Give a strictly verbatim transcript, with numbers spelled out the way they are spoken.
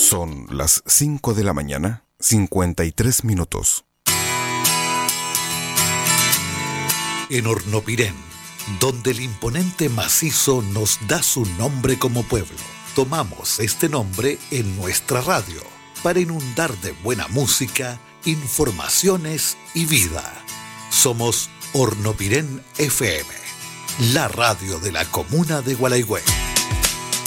Son las cinco de la mañana, cincuenta y tres minutos. En Hornopirén, donde el imponente macizo nos da su nombre como pueblo, tomamos este nombre en nuestra radio para inundar de buena música, informaciones y vida. Somos Hornopirén F M, la radio de la comuna de Gualeguay.